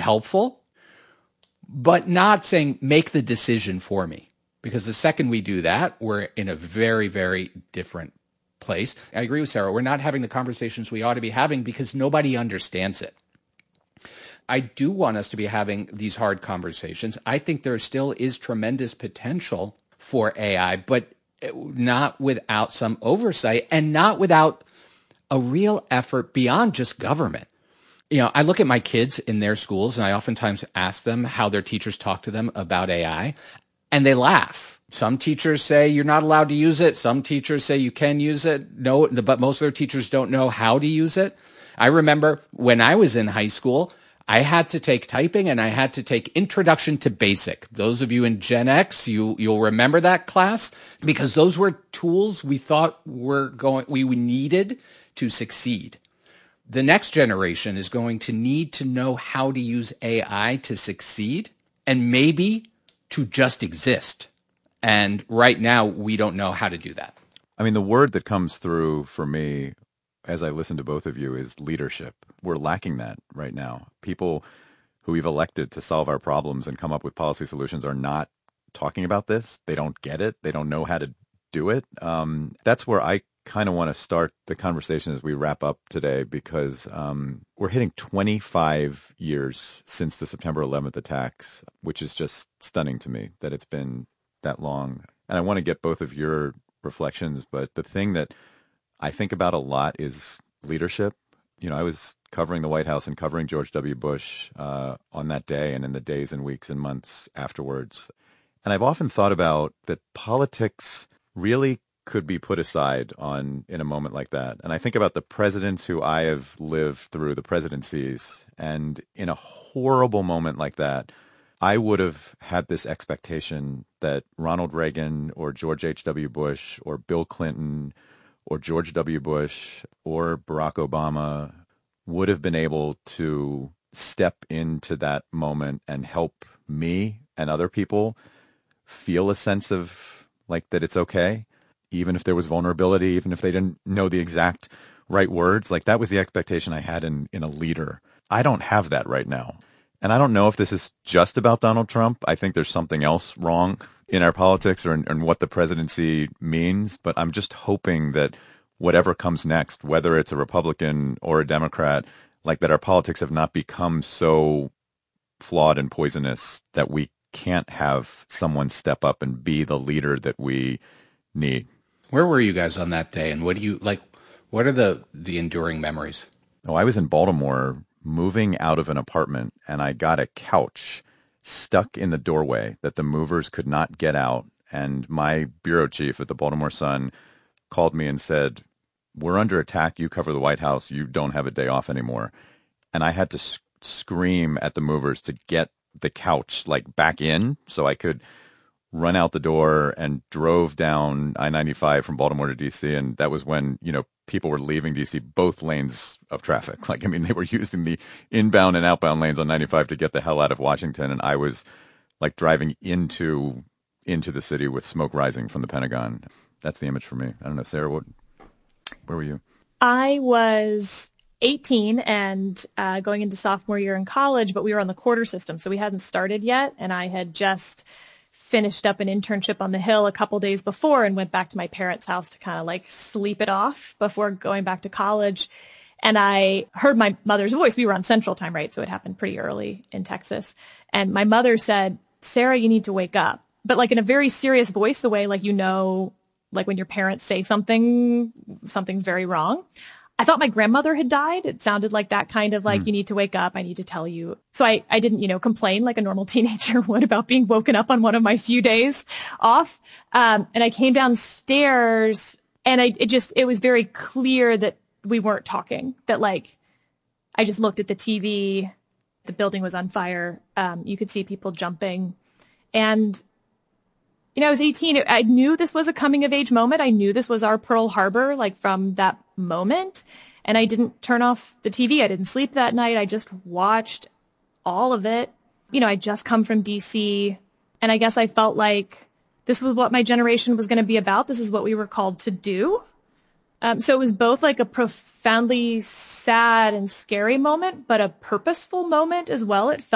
helpful, but not saying make the decision for me. Because the second we do that, we're in a very, very different place. I agree with Sarah. We're not having the conversations we ought to be having because nobody understands it. I do want us to be having these hard conversations. I think there still is tremendous potential for AI, but not without some oversight and not without a real effort beyond just government. You know, I look at my kids in their schools and I oftentimes ask them how their teachers talk to them about AI, and they laugh. Some teachers say you're not allowed to use it. Some teachers say you can use it. No, but most of their teachers don't know how to use it. I remember when I was in high school, I had to take typing and I had to take Introduction to Basic. Those of you in Gen X, you'll remember that class because those were tools we thought we needed to succeed. The next generation is going to need to know how to use AI to succeed and maybe to just exist. And right now, we don't know how to do that. I mean, the word that comes through for me as I listen to both of you is leadership. We're lacking that right now. People who we've elected to solve our problems and come up with policy solutions are not talking about this. They don't get it. They don't know how to do it. That's where I kind of want to start the conversation as we wrap up today, because we're hitting 25 years since the September 11th attacks, which is just stunning to me that it's been that long. And I want to get both of your reflections, but the thing that I think about a lot is leadership. You know, I was covering the White House and covering George W. Bush on that day and in the days and weeks and months afterwards. And I've often thought about that politics really could be put aside in a moment like that. And I think about the presidents who I have lived through, the presidencies, and in a horrible moment like that, I would have had this expectation that Ronald Reagan or George H.W. Bush or Bill Clinton or George W. Bush or Barack Obama would have been able to step into that moment and help me and other people feel a sense of like that it's okay, even if there was vulnerability, even if they didn't know the exact right words. Like that was the expectation I had in a leader. I don't have that right now. And I don't know if this is just about Donald Trump. I think there's something else wrong in our politics or in what the presidency means. But I'm just hoping that whatever comes next, whether it's a Republican or a Democrat, like that our politics have not become so flawed and poisonous that we can't have someone step up and be the leader that we need. Where were you guys on that day? And what are the enduring memories? Oh, I was in Baltimore moving out of an apartment, and I got a couch stuck in the doorway that the movers could not get out. And my bureau chief at the Baltimore Sun called me and said, "We're under attack. You cover the White House. You don't have a day off anymore." And I had to scream at the movers to get the couch like back in so I could run out the door, and drove down I-95 from Baltimore to D.C. And that was when, people were leaving D.C. both lanes of traffic. Like, I mean, they were using the inbound and outbound lanes on 95 to get the hell out of Washington. And I was like driving into the city with smoke rising from the Pentagon. That's the image for me. I don't know, Sarah, where were you? I was 18 and going into sophomore year in college, but we were on the quarter system, so we hadn't started yet. And I had just finished up an internship on the Hill a couple days before and went back to my parents' house to kind of like sleep it off before going back to college. And I heard my mother's voice. We were on Central Time, right? So it happened pretty early in Texas. And my mother said, "Sarah, you need to wake up." But like in a very serious voice, the way like, like when your parents say something's very wrong. I thought my grandmother had died. It sounded like that kind of like, You need to wake up. I need to tell you. So I didn't, complain like a normal teenager would about being woken up on one of my few days off. And I came downstairs and it was very clear that we weren't talking, that like, I just looked at the TV. The building was on fire. You could see people jumping. And, I was 18. I knew this was a coming of age moment. I knew this was our Pearl Harbor, like from that moment. And I didn't turn off the TV. I didn't sleep that night. I just watched all of it. I'd just come from DC, and I guess I felt like this was what my generation was going to be about. This is what we were called to do. So it was both like a profoundly sad and scary moment, but a purposeful moment as well. It felt